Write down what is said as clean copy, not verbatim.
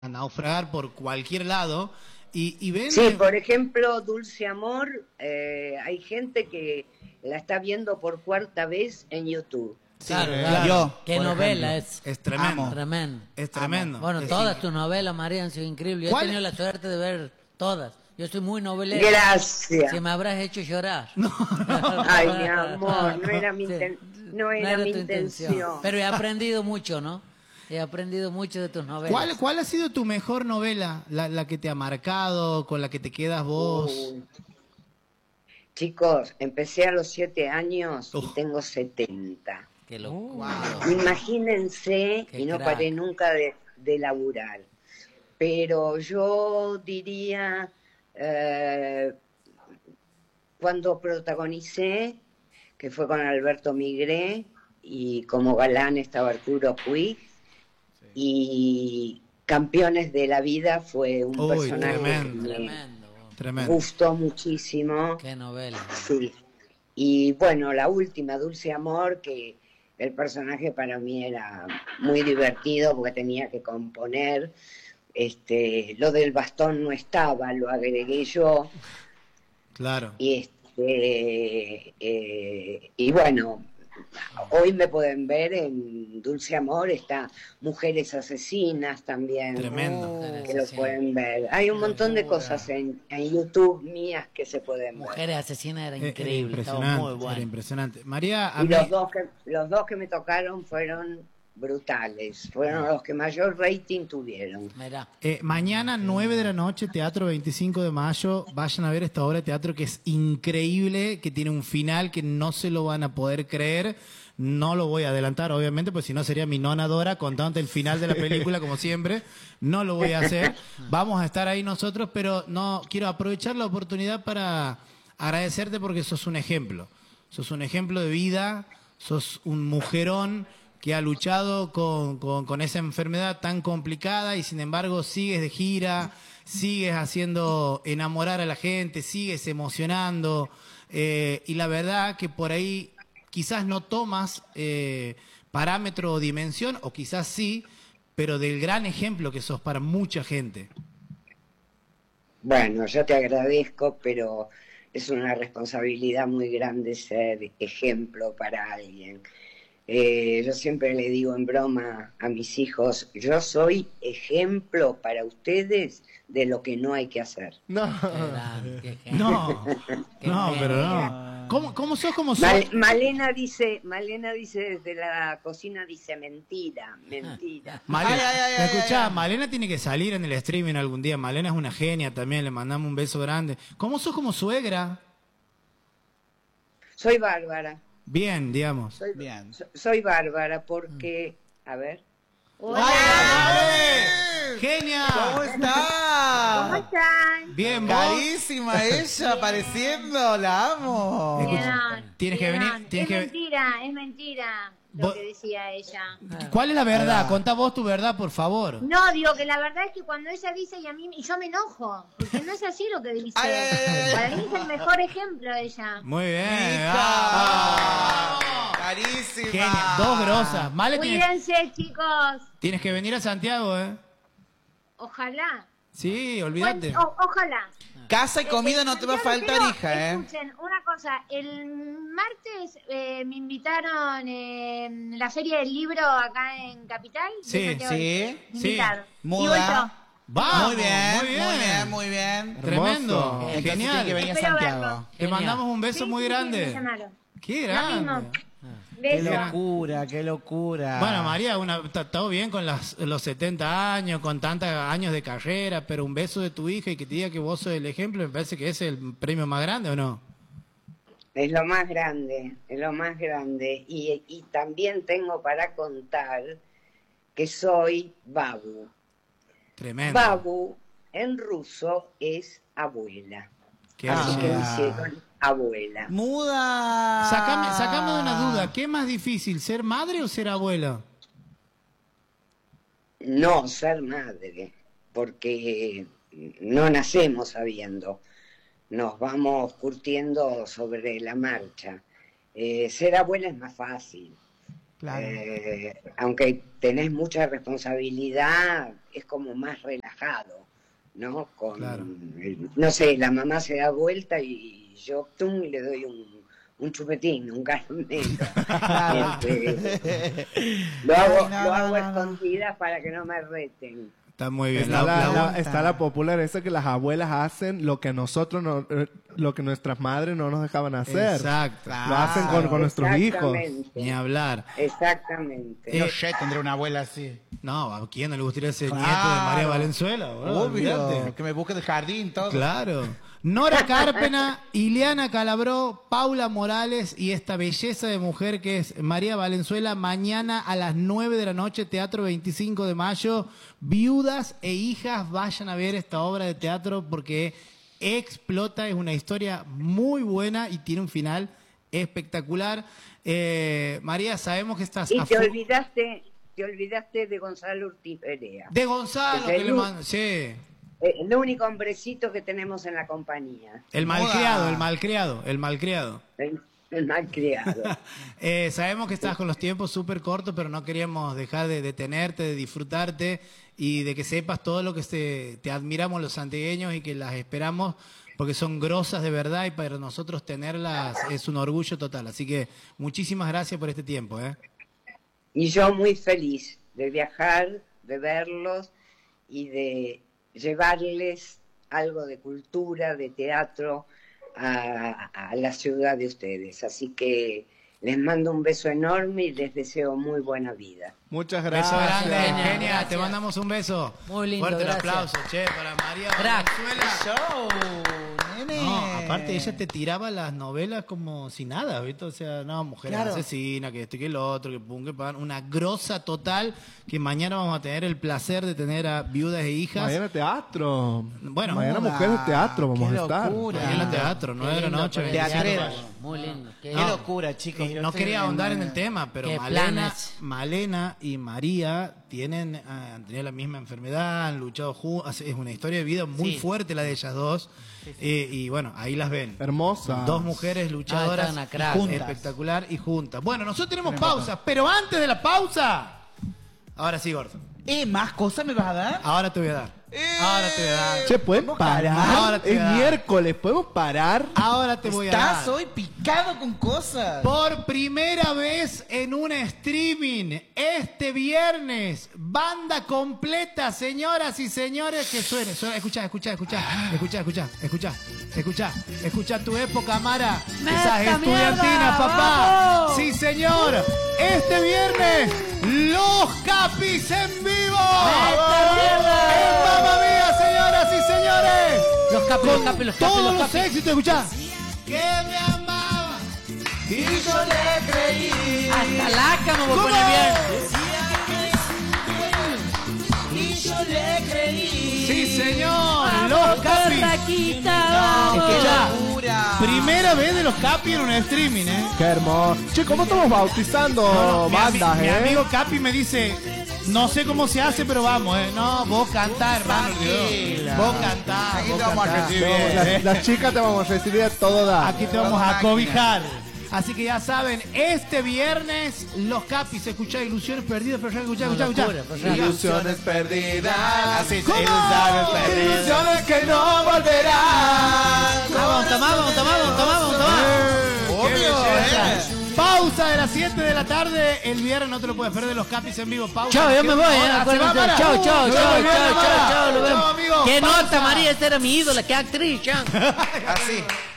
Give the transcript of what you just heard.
a naufragar por cualquier lado y ven... Sí, por ejemplo, Dulce Amor, hay gente que la está viendo por cuarta vez en YouTube. Claro, claro. Yo, qué novela ejemplo, es tremendo. Tremendo. Es tremendo. Bueno, todas tus novelas, María, han sido increíbles. Yo he tenido la suerte de ver todas. Yo soy muy novelero. Gracias. Si me habrás hecho llorar. Ay, mi amor, no era mi, no era mi tu intención. Pero he aprendido mucho, ¿no? He aprendido mucho de tus novelas. ¿Cuál ha sido tu mejor novela? La que te ha marcado, con la que te quedas vos. Chicos, empecé a los 7 años y tengo 70. Qué locura. Imagínense, Qué y no crack. paré nunca de laburar. Pero yo diría, cuando protagonicé, que fue con Alberto Migré, y como galán estaba Arturo Puig, y Campeones de la Vida fue un personaje tremendo. que me Tremendo. gustó muchísimo. Qué novela. Sí. Y bueno, la última, Dulce Amor, que el personaje para mí era muy divertido porque tenía que componer. Lo del bastón no estaba, lo agregué yo. Claro. Y y bueno, hoy me pueden ver en Dulce Amor, está Mujeres Asesinas también. Tremendo. Que lo pueden ver. Hay un montón de cosas en YouTube mías que se pueden ver. Mujeres Asesinas era increíble. Estaba Impresionante. muy bueno. Era impresionante. María, a Y mí... los dos que me tocaron fueron brutales, fueron los que mayor rating tuvieron. Mirá. Mañana 9 de la noche, Teatro 25 de Mayo, vayan a ver esta obra de teatro que es increíble, que tiene un final que no se lo van a poder creer. No lo voy a adelantar, obviamente, pues si no sería mi nona Dora contándote el final de la película, como siempre. No lo voy a hacer. Vamos a estar ahí nosotros, pero no quiero aprovechar la oportunidad para agradecerte porque sos un ejemplo. Sos un ejemplo de vida, sos un mujerón que ha luchado con esa enfermedad tan complicada y sin embargo sigues de gira, sigues haciendo enamorar a la gente, sigues emocionando y la verdad que por ahí quizás no tomas parámetro o dimensión, o quizás sí, pero del gran ejemplo que sos para mucha gente. Bueno, yo te agradezco, pero es una responsabilidad muy grande ser ejemplo para alguien. Yo siempre le digo en broma a mis hijos, yo soy ejemplo para ustedes de lo que no hay que hacer. No. No, no, pero no. ¿Cómo sos como sos? Malena dice desde la cocina, dice mentira. Malena, escuchá, Malena tiene que salir en el streaming algún día. Malena es una genia también, le mandamos un beso grande. ¿Cómo sos como suegra? Soy bárbara. Bien, digamos. Soy bárbara porque, a ver. ¡Hola! ¡Genia! ¿Cómo está? ¿Cómo están? Bien, vos. Carísima ella apareciendo, la amo. Bien, Tienes que bien. venir, tienes que- Es mentira lo Vos- que decía ella. ¿Cuál es la verdad? Contá vos tu verdad, por favor. No, digo que la verdad es que cuando ella dice y yo me enojo, porque no es así lo que dice. Para mí es el mejor ejemplo ella. Muy bien. Hija. ¡Vamos! Carísima. Genia, dos grosas. Male, Cuídense, chicos. tienes que venir a Santiago, ¿eh? Ojalá. Sí, olvídate. Ojalá. Casa y comida no te va a faltar, Pero, hija, ¿eh? Escuchen, una cosa. El martes me invitaron en la Feria del Libro acá en Capital. Sí, de Santiago. sí, Me invitaron. Y voy Muda. yo. Vamos, Muy bien, muy bien. Tremendo. Entonces Genial. tiene que venir a Espero Santiago. verlo. Te mandamos un beso Sí, muy sí, sí, me grande. llamaron. Qué Lo mismo. grande. Qué Beso. locura, qué locura. Bueno, María, está todo bien con los 70 años, con tantos años de carrera, pero un beso de tu hija y que te diga que vos sos el ejemplo, me parece que es el premio más grande, ¿o no? Es lo más grande, es lo más grande. Y también tengo para contar que soy Babu. Tremendo. Babu en ruso es abuela. Qué Así que me hermoso. hicieron abuela. Muda. Sacame de una duda, ¿qué es más difícil, ser madre o ser abuela? No ser madre, porque no nacemos sabiendo. Nos vamos curtiendo sobre la marcha. Ser abuela es más fácil. Claro. Aunque tenés mucha responsabilidad, es como más relajado, ¿no? Claro. No sé, la mamá se da vuelta y yo le doy un chupetín, un caramelo. Lo hago escondidas para que no me reten. Está muy bien. Está la popular esa que las abuelas hacen lo que nosotros no, lo que nuestras madres no nos dejaban hacer. Exacto. Lo hacen con nuestros hijos. Ni hablar. Exactamente. No sé, tendré una abuela así. No, ¿a quién no le gustaría ser nieto de María Valenzuela? Boludo? Obvio. Olvídate. Que me busque del jardín, todo. Claro. Nora Carpena, Ileana Calabró, Paula Morales y esta belleza de mujer que es María Valenzuela, mañana a las 9 de la noche, Teatro 25 de Mayo. Viudas e hijas, vayan a ver esta obra de teatro porque explota, es una historia muy buena y tiene un final espectacular. María, sabemos que estás... Y te olvidaste de Gonzalo Ortiz Perea. De Gonzalo, que le mando... Sí. El único hombrecito que tenemos en la compañía. El malcriado. El malcriado. El malcriado. Sabemos que estás con los tiempos súper cortos, pero no queríamos dejar de detenerte, de disfrutarte y de que sepas todo lo que te admiramos los santiagueños y que las esperamos porque son grosas de verdad y para nosotros tenerlas es un orgullo total. Así que muchísimas gracias por este tiempo. Y yo muy feliz de viajar, de verlos y de llevarles algo de cultura, de teatro a la ciudad de ustedes. Así que les mando un beso enorme y les deseo muy buena vida. Muchas gracias. Beso grande, Genia, Genia. gracias. Te mandamos un beso. Muy lindo, Fuerte gracias. el aplauso, che, para María Crack. Valenzuela. Show, nene. No, aparte ella te tiraba las novelas como si nada, ¿viste? O sea, no, mujer Claro. asesina, que esto y que lo otro, que pum, que pan. Una grosa total que mañana vamos a tener el placer de tener a viudas e hijas. Mañana teatro. Bueno, Mañana Moda. mujeres de teatro vamos Qué a estar. locura. mañana en teatro, 9 de la noche. Qué lindo, 25 de Teatreros. mayo. Muy lindo. Qué Qué No. locura, chicos. Yo No estoy quería ahondar en en el tema, pero Qué planes. Malena y María han tenido la misma enfermedad, han luchado juntas. Es una historia de vida muy Sí. fuerte la de ellas dos. Y bueno, ahí las ven. Hermosa. Dos mujeres luchadoras están a crack. juntas. Espectacular y juntas. Bueno, nosotros tenemos pausa, pero antes de la pausa. Ahora sí, Gordo. ¿Más cosas me vas a dar? Ahora te voy a dar. Ahora te voy a dar. Che, ¿pueden parar? Ahora te voy Es a dar. miércoles, ¿podemos parar? Ahora te voy a dar. Estás hoy picado con cosas. Por primera vez en un streaming, este viernes, banda completa, señoras y señores, que suene. Escucha tu época, Mara. Esas ¡Esta estudiantinas, mierda! papá. ¡Vamos! Sí, señor. Este viernes, Los Capis en vivo. En Mamma Mía, señoras y señores. Los capis. Todos los éxitos, escuchá. Que me amaba. Y yo le creí. Hasta laca me voy a ¿Cómo? poner bien. Y yo le creí. Sí, señor. Los Capis. Escuchá, locura. primera vez de Los Capis en un streaming, Qué hermoso. Che, ¿cómo estamos bautizando bandas, mi amigo Capi me dice, no sé cómo se hace, pero vamos, No, vos cantá, hermano. Tranquila. Vos cantá. Aquí vos te vamos a cantá. recibir. Las chicas te vamos a recibir a todo dar. Aquí te vamos a cobijar. Así que ya saben, este viernes, Los Capis, escuchá Ilusiones Perdidas, pero escuchá. Ilusiones perdidas. Así, ¿Cómo? ilusiones perdidas. Ilusiones que no volverán. Vamos, tomamos. Obvio, Pausa de las 7 de la tarde. El viernes no te lo puedes perder, Los Capis en vivo. Pausa. Chao, yo me voy, Ahora se va, Mara. Chao, Nos vemos, Mara. lo Chao, vemos. amigo. Qué Pausa. nota, María, esta era mi ídola, qué actriz, chao. Así.